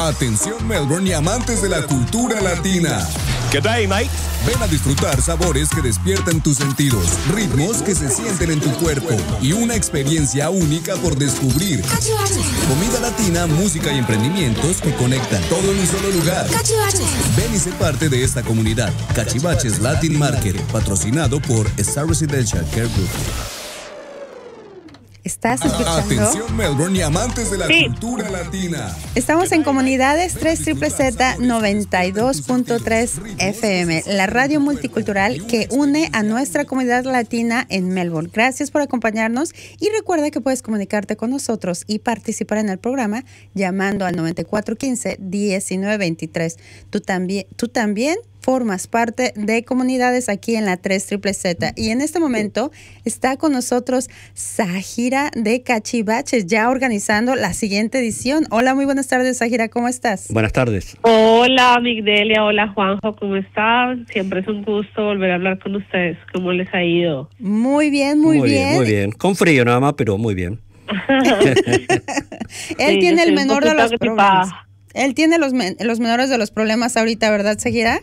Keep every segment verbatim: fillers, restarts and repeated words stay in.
Atención Melbourne y amantes de la cultura latina. Good day, mate. Ven a disfrutar sabores que despiertan tus sentidos, ritmos que se sienten en tu cuerpo y una experiencia única por descubrir. Comida latina, música y emprendimientos que conectan todo en un solo lugar. Ven y sé parte de esta comunidad. Cachivaches Latin Market, patrocinado por Star Residential Care Group. ¿Estás escuchando? Atención Melbourne y amantes de la Sí. cultura latina. Estamos en Comunidades tres Z Z noventa y dos punto tres F M, la radio multicultural que une a nuestra comunidad latina en Melbourne. Gracias por acompañarnos y recuerda que puedes comunicarte con nosotros y participar en el programa llamando al noventa y cuatro quince diecinueve veintitrés. Tú también, tú también formas parte de Comunidades aquí en la tres Z Z. Y en este momento está con nosotros Zahira de Cachivaches, ya organizando la siguiente edición. Hola, muy buenas tardes, Zahira, ¿cómo estás? Buenas tardes. Hola, Migdelia, hola, Juanjo, ¿cómo están? Siempre es un gusto volver a hablar con ustedes. ¿Cómo les ha ido? Muy bien, muy, Muy bien, bien. muy bien. Con frío nada más, pero muy bien. Él Sí, tiene yo el estoy un menor de poquito los agripada. problemas. Él tiene los, men- los menores de los problemas ahorita, ¿verdad, Zahira?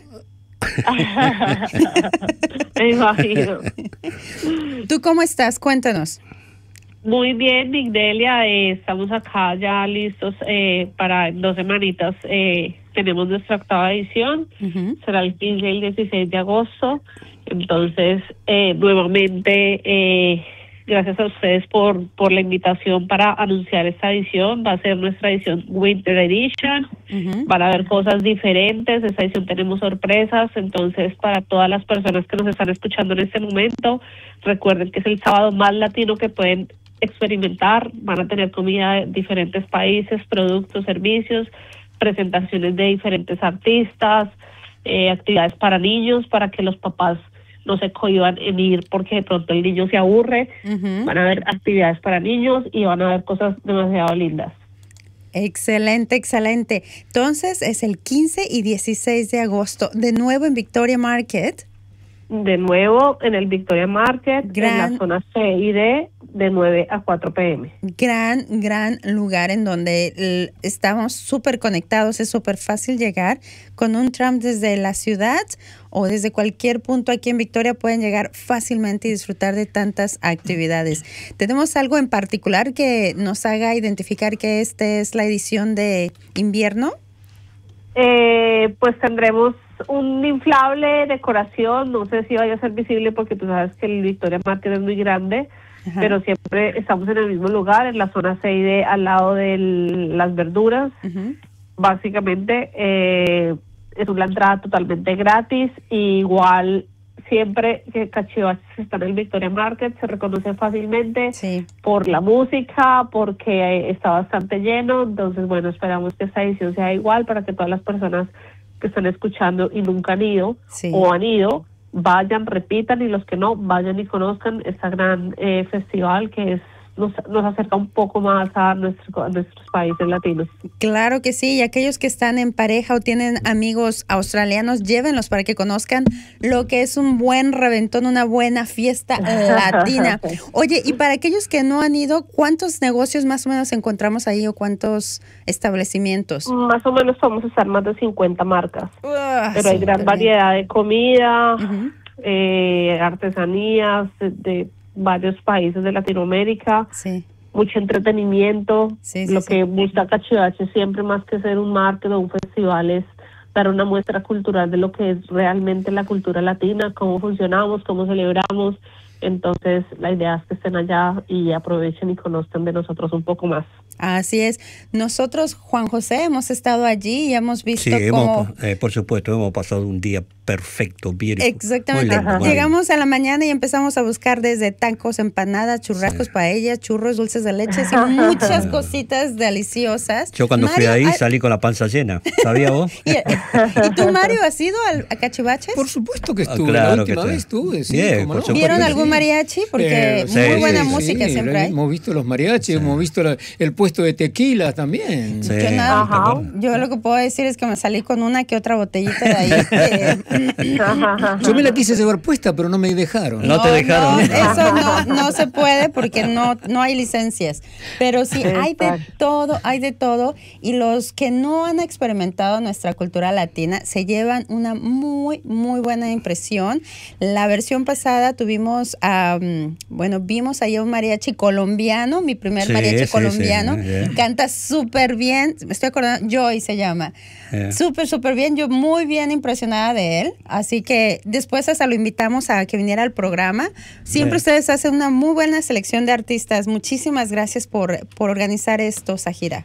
Me imagino. ¿Tú cómo estás? Cuéntanos. Muy bien, Migdelia, eh, estamos acá ya listos eh, para en dos semanitas. Eh, tenemos nuestra octava edición, Ujú. será el quince y el dieciséis de agosto. Entonces, eh, nuevamente, eh, gracias a ustedes por, por la invitación para anunciar esta edición. Va a ser nuestra edición Winter Edition. Ujú. Van a haber cosas diferentes. Esta edición tenemos sorpresas. Entonces, para todas las personas que nos están escuchando en este momento, recuerden que es el sábado más latino que pueden experimentar. Van a tener comida de diferentes países, productos, servicios, presentaciones de diferentes artistas, eh, actividades para niños, para que los papás no se cohíban en ir porque de pronto el niño se aburre. Ujú. Van a haber actividades para niños y van a haber cosas demasiado lindas. Excelente, excelente. Entonces es el quince y dieciséis de agosto, de nuevo en Victoria Market. De nuevo en el Victoria Market, Gran- en la zona C y D, de nueve a cuatro p m Gran, gran lugar en donde l- estamos súper conectados, es súper fácil llegar. Con un tram desde la ciudad o desde cualquier punto aquí en Victoria pueden llegar fácilmente y disfrutar de tantas actividades. ¿Tenemos algo en particular que nos haga identificar que esta es la edición de invierno? Eh, pues tendremos un inflable decoración, no sé si vaya a ser visible porque tú sabes que el Victoria Market es muy grande, Ajá. pero siempre estamos en el mismo lugar, en la zona C y D, al lado de las verduras. Ujú. Básicamente eh, es una entrada totalmente gratis, y igual siempre que Cachivaches está en el Victoria Market se reconoce fácilmente Sí. por la música, porque eh, está bastante lleno. Entonces, bueno, esperamos que esta edición sea igual para que todas las personas que están escuchando y nunca han ido Sí. o han ido, vayan, repitan, y los que no, vayan y conozcan este gran eh, festival que es nos, nos acerca un poco más a, nuestro, a nuestros países latinos. Claro que sí, y aquellos que están en pareja o tienen amigos australianos, llévenlos para que conozcan lo que es un buen reventón, una buena fiesta latina. Oye, y para aquellos que no han ido, ¿cuántos negocios más o menos encontramos ahí o cuántos establecimientos? Más o menos vamos a estar más de cincuenta marcas, Uah, pero hay gran súper bien. variedad de comida, Ujú. eh, artesanías de, de varios países de Latinoamérica, Sí, mucho entretenimiento. Sí, sí, Lo sí. que busca Cachivaches siempre, más que ser un market o un festival, es dar una muestra cultural de lo que es realmente la cultura latina, cómo funcionamos, cómo celebramos. Entonces, la idea es que estén allá y aprovechen y conozcan de nosotros un poco más. así es. Nosotros, Juan José, hemos estado allí y hemos visto Sí, cómo... hemos, eh, por supuesto, hemos pasado un día perfecto, beautiful. Exactamente. Muy lindo, muy Llegamos a la mañana y empezamos a buscar desde tacos, empanadas, churrascos, Sí. paellas, churros, dulces de leche y muchas cositas deliciosas. lindo. Yo cuando fui Mario, ahí ¿ha- salí con la panza llena. ¿Sabía vos? ¿Y, ¿Y tú, Mario, has ido al, a Cachivaches? Por supuesto que Ah, estuve, claro la última que sí. vez estuve, sí, Bien, cómo por no. supuesto ¿Vieron que algún sí. mariachi? Porque Eh, sí, muy sí, buena sí, música sí, siempre hay. hemos visto los mariachis, hemos visto la- el puesto de tequila también. Sí. Yo, nada- Ajá. yo lo que puedo decir es que me salí con una que otra botellita de ahí. que Yo me la quise llevar puesta, pero no me dejaron. No, no te dejaron. No, eso no, no se puede porque no, no hay licencias. Pero sí, hay de todo, hay de todo. Y los que no han experimentado nuestra cultura latina se llevan una muy, muy buena impresión. La versión pasada tuvimos, um, bueno, vimos ahí a un mariachi colombiano, mi primer sí, mariachi sí, colombiano. Sí, yeah. Canta súper bien, me estoy acordando, Joy se llama. Yeah. Súper, súper bien, yo muy bien impresionada de él. Así que después hasta lo invitamos a que viniera al programa. Siempre yeah. ustedes hacen una muy buena selección de artistas. Muchísimas gracias por, por organizar esto, Zahira.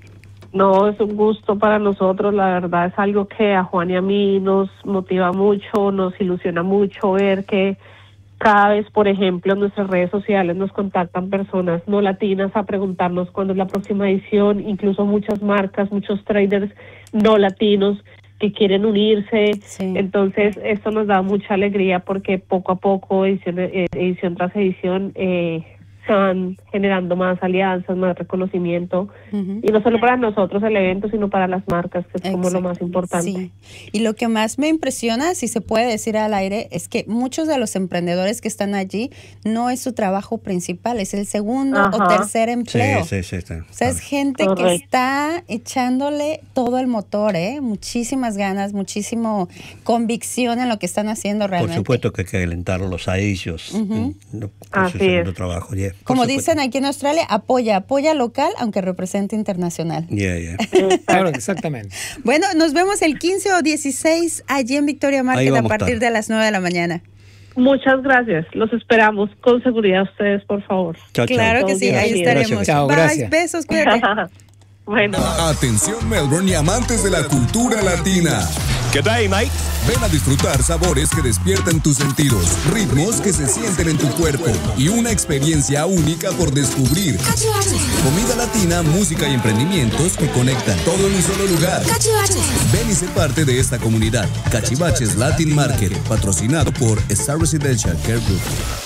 No, es un gusto para nosotros, la verdad es algo que a Juan y a mí nos motiva mucho, nos ilusiona mucho ver que cada vez, por ejemplo, en nuestras redes sociales nos contactan personas no latinas a preguntarnos cuándo es la próxima edición, incluso muchas marcas, muchos traders no latinos que quieren unirse. Sí. Entonces esto nos da mucha alegría porque poco a poco, edición, edición tras edición, eh, se van generando más alianzas, más reconocimiento, uh-huh. y no solo para nosotros el evento, sino para las marcas, que es Exacto. como lo más importante. Sí. Y lo que más me impresiona, si se puede decir al aire, es que muchos de los emprendedores que están allí no es su trabajo principal, es el segundo Ajá. o tercer empleo. Sí, sí, sí, sí. O sea, es gente Correcto. que está echándole todo el motor, ¿eh? Muchísimas ganas, muchísimo convicción en lo que están haciendo realmente. Por supuesto que hay que alentarlos a ellos uh-huh. en, en Así su segundo es. trabajo. Yeah. Como supuesto. Dicen aquí en Australia, apoya, apoya local, aunque represente internacional. Yeah, yeah. Claro, exactamente. Bueno, nos vemos el quince o dieciséis allí en Victoria Market a partir a de las nueve de la mañana. Muchas gracias. Los esperamos con seguridad ustedes, por favor. Chao, claro chao. que sí, ahí estaremos. Gracias. Chao, Bye, gracias. Besos, cuídate. Bueno. Atención Melbourne y amantes de la cultura latina. Good day, mate. Ven a disfrutar sabores que despiertan tus sentidos, ritmos que se sienten en tu cuerpo y una experiencia única por descubrir. Comida latina, música y emprendimientos que conectan todo en un solo lugar. Ven y sé parte de esta comunidad. Cachivaches Latin Market, patrocinado por Star Residential Care Group.